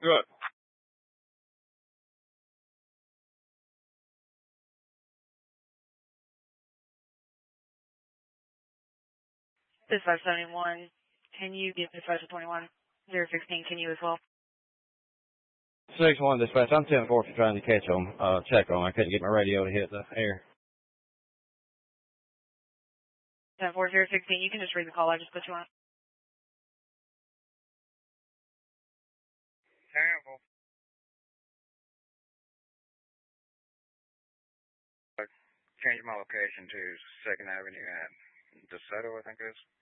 Good. This is 571. Can you give me 521? 016, can you as well? 6-1 dispatch. I'm 10-4 for trying to catch them, check them. I couldn't get my radio to hit the air. 104-016, you can just read the call. I just put you on. Terrible. I changed my location to 2nd Avenue at DeSoto, I think it is.